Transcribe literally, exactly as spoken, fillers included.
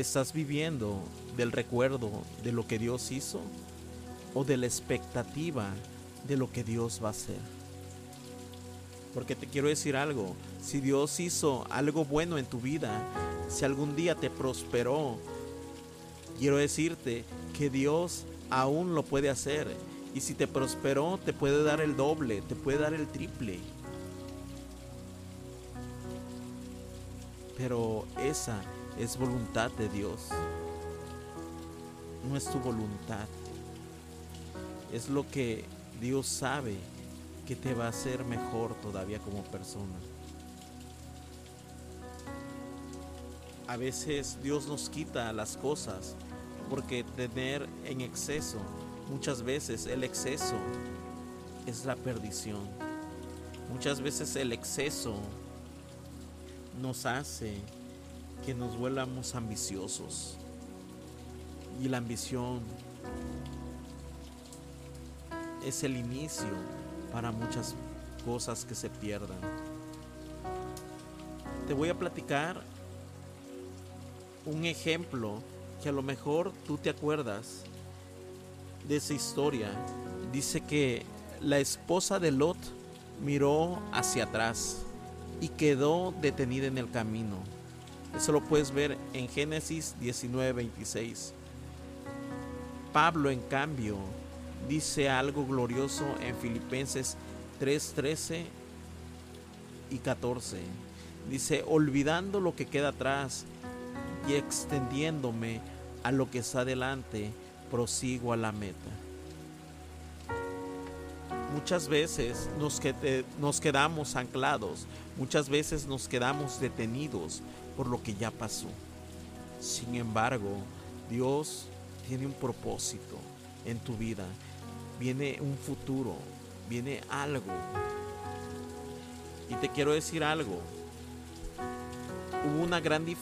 ¿Estás viviendo del recuerdo de lo que Dios hizo o de la expectativa de lo que Dios va a hacer? Porque te quiero decir algo, si Dios hizo algo bueno en tu vida, si algún día te prosperó, quiero decirte que Dios aún lo puede hacer. Y si te prosperó, te puede dar el doble, te puede dar el triple. Pero esa es voluntad de Dios. No es tu voluntad. Es lo que Dios sabe que te va a hacer mejor todavía como persona. A veces Dios nos quita las cosas porque tener en exceso, muchas veces el exceso es la perdición. Muchas veces el exceso nos hace que nos vuelvamos ambiciosos. Y la ambición es el inicio para muchas cosas que se pierdan. Te voy a platicar un ejemplo que a lo mejor tú te acuerdas de esa historia. Dice que la esposa de Lot miró hacia atrás y quedó detenida en el camino. Eso lo puedes ver en Génesis diecinueve veintiséis. Pablo, en cambio, dice algo glorioso en Filipenses tres trece y catorce. Dice: olvidando lo que queda atrás y extendiéndome a lo que está delante, prosigo a la meta. Muchas veces nos, qued- nos quedamos anclados, muchas veces nos quedamos detenidos por lo que ya pasó. Sin embargo, Dios tiene un propósito en tu vida. Viene un futuro, viene algo. Y te quiero decir algo. Hubo una gran diferencia